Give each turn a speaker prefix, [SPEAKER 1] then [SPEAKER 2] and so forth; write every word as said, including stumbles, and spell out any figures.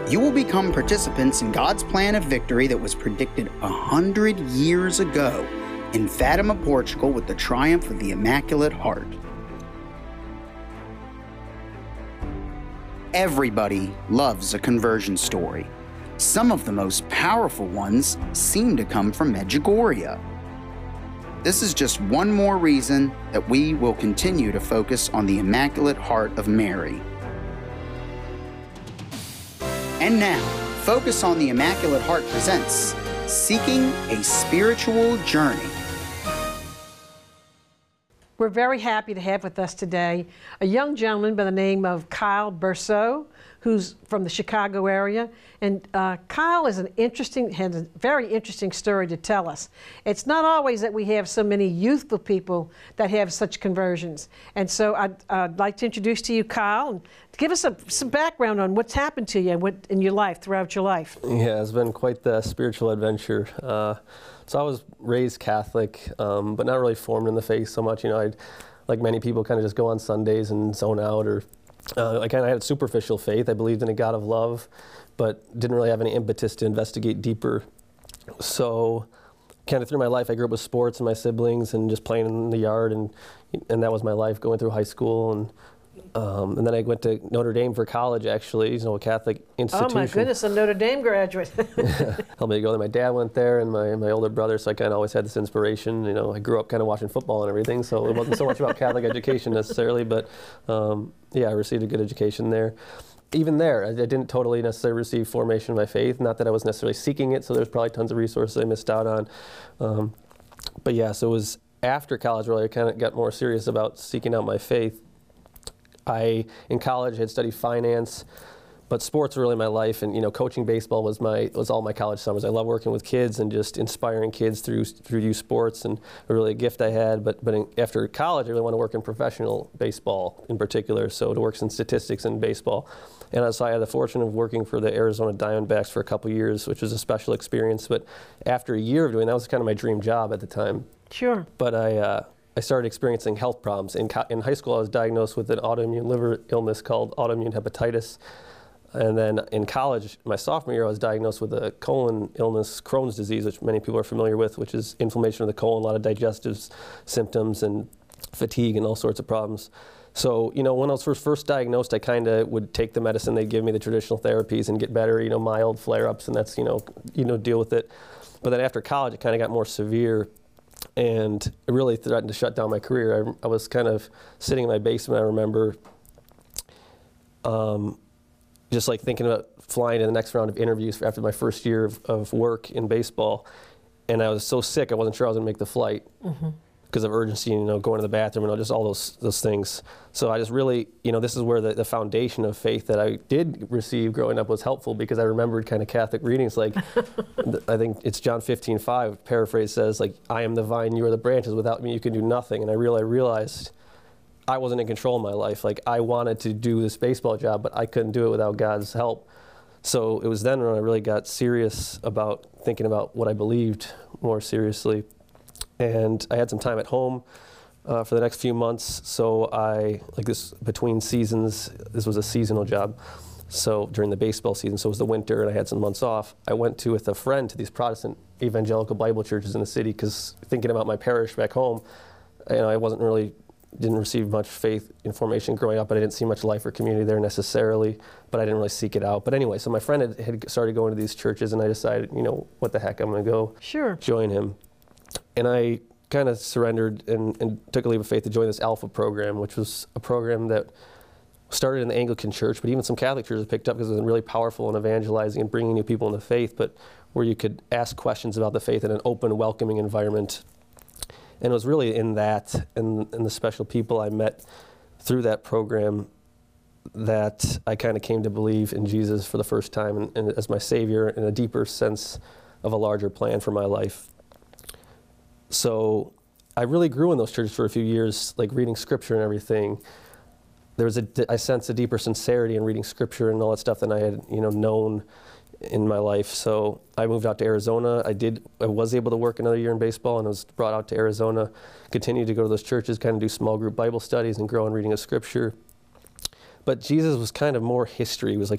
[SPEAKER 1] You will become participants in God's plan of victory that was predicted a hundred years ago in Fatima, Portugal, with the triumph of the Immaculate Heart. Everybody loves a conversion story. Some of the most powerful ones seem to come from Medjugorje. This is just one more reason that we will continue to focus on the Immaculate Heart of Mary. And now, Focus on the Immaculate Heart presents Seeking a Spiritual Journey.
[SPEAKER 2] We're very happy to have with us today a young gentleman by the name of Kyle Berceau, who's from the Chicago area. And uh, Kyle is an interesting, has a very interesting story to tell us. It's not always that we have so many youthful people that have such conversions. And so I'd, I'd like to introduce to you Kyle, and give us a, some background on what's happened to you and what, in your life, throughout your life.
[SPEAKER 3] Yeah, it's been quite the spiritual adventure. Uh, so I was raised Catholic, um, but not really formed in the faith so much. You know, I'd, like many people, kind of just go on Sundays and zone out, or Uh, I kind of had superficial faith. I believed in a God of love, but didn't really have any impetus to investigate deeper. So kind of through my life, I grew up with sports and my siblings and just playing in the yard, and and that was my life going through high school. And um, and then I went to Notre Dame for college, actually, you know, a Catholic institution.
[SPEAKER 2] Oh my goodness, a Notre Dame graduate.
[SPEAKER 3] Helped me to go there. My dad went there, and my, my older brother, so I kind of always had this inspiration. You know, I grew up kind of watching football and everything, so it wasn't so much about Catholic education necessarily, but um, yeah, I received a good education there. Even there, I, I didn't totally necessarily receive formation of my faith, not that I was necessarily seeking it, so there's probably tons of resources I missed out on. Um, but yeah, so it was after college really I kind of got more serious about seeking out my faith. I, in college, had studied finance, but sports were really my life, and you know, coaching baseball was my was all my college summers. I love working with kids and just inspiring kids through through youth sports, and really a gift I had. But but in, after college, I really want to work in professional baseball in particular, so to work in statistics in baseball. And so I had the fortune of working for the Arizona Diamondbacks for a couple years, which was a special experience. But after a year of doing that, was kind of my dream job at the time.
[SPEAKER 2] Sure.
[SPEAKER 3] But I. Uh, I started experiencing health problems. In, in high school, I was diagnosed with an autoimmune liver illness called autoimmune hepatitis. And then in college, my sophomore year, I was diagnosed with a colon illness, Crohn's disease, which many people are familiar with, which is inflammation of the colon, a lot of digestive symptoms and fatigue and all sorts of problems. So, you know, when I was first, first diagnosed, I kind of would take the medicine. They'd give me the traditional therapies and get better, you know, mild flare-ups, and that's, you know, you know, deal with it. But then after college, it kind of got more severe, and it really threatened to shut down my career. I, I was kind of sitting in my basement, I remember, um, just like thinking about flying to the next round of interviews after my first year of, of work in baseball. And I was so sick, I wasn't sure I was going to make the flight mm-hmm. because of urgency, you know, going to the bathroom and just all those those things. So I just really, you know, this is where the, the foundation of faith that I did receive growing up was helpful, because I remembered kind of Catholic readings, like, I think it's John fifteen five, paraphrase says, like, I am the vine, you are the branches, without me you can do nothing. And I really realized I wasn't in control of my life. Like, I wanted to do this baseball job, but I couldn't do it without God's help. So it was then when I really got serious about thinking about what I believed more seriously. And I had some time at home uh, for the next few months, so I, like this, between seasons, this was a seasonal job, so during the baseball season, so it was the winter and I had some months off. I went to, with a friend, to these Protestant evangelical Bible churches in the city, because thinking about my parish back home, you know, I wasn't really, didn't receive much faith information growing up, but I didn't see much life or community there necessarily, but I didn't really seek it out. But anyway, so my friend had, had started going to these churches, and I decided, you know, what the heck, I'm gonna go
[SPEAKER 2] sure.
[SPEAKER 3] join him. And I kind of surrendered and, and took a leap of faith to join this Alpha program, which was a program that started in the Anglican Church, but even some Catholic churches picked up because it was really powerful in evangelizing and bringing new people into faith, but where you could ask questions about the faith in an open, welcoming environment. And it was really in that and, and the special people I met through that program that I kind of came to believe in Jesus for the first time, and, and as my Savior, in a deeper sense of a larger plan for my life. So I really grew in those churches for a few years, like reading scripture and everything. There was a, I sensed a deeper sincerity in reading scripture and all that stuff than I had, you know, known in my life. So I moved out to Arizona. I did, I was able to work another year in baseball, and I was brought out to Arizona, continued to go to those churches, kind of do small group Bible studies and grow in reading of scripture. But Jesus was kind of more history. It was like